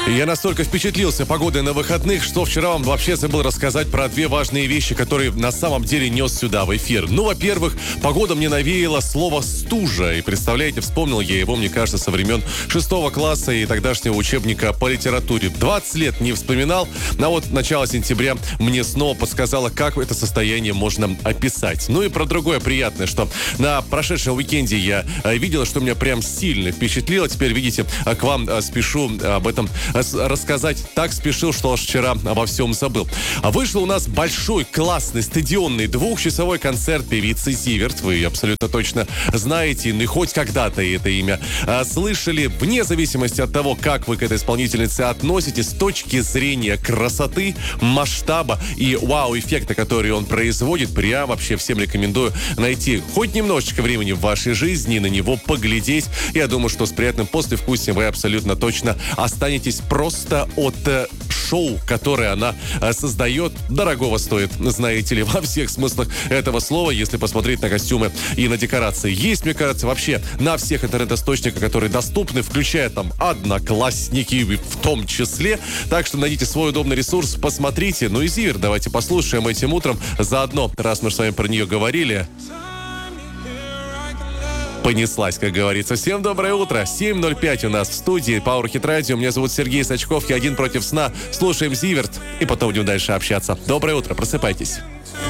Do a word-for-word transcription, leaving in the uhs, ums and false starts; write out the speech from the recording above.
Я настолько впечатлился погодой на выходных, что вчера вам вообще забыл рассказать про две важные вещи, которые на самом деле нес сюда в эфир. Ну, во-первых, погода мне навеяла слово «стужа». И представляете, вспомнил я его, мне кажется, со времен шестого класса и тогдашнего учебника по литературе. двадцать лет не вспоминал, а вот начало сентября мне снова подсказало, как это состояние можно описать. Ну и про другое приятное, что на прошедшем уикенде я видел, что меня прям сильно впечатлило. Теперь, видите, к вам спешу об этом рассказать. Так спешил, что аж вчера обо всем забыл. А вышел у нас большой, классный, стадионный, двухчасовой концерт певицы Зиверт. Вы абсолютно точно знаете, ну и хоть когда-то это имя а, слышали. Вне зависимости от того, как вы к этой исполнительнице относитесь, с точки зрения красоты, масштаба и вау-эффекта, который он производит, прям вообще всем рекомендую найти хоть немножечко времени в вашей жизни и на него поглядеть. Я думаю, что с приятным послевкусием вы абсолютно точно останетесь просто от э, шоу, которое она э, создает. Дорогого стоит, знаете ли, во всех смыслах этого слова, если посмотреть на костюмы и на декорации. Есть, мне кажется, вообще на всех интернет-источниках, которые доступны, включая там Одноклассники в том числе. Так что найдите свой удобный ресурс, посмотрите. Ну и Зиверт давайте послушаем этим утром. Заодно, раз мы с вами про нее говорили, понеслась, как говорится. Всем доброе утро. семь ноль пять у нас в студии Power Hit Radio. Меня зовут Сергей Сачков. Я один против сна. Слушаем Зиверт и потом будем дальше общаться. Доброе утро. Просыпайтесь.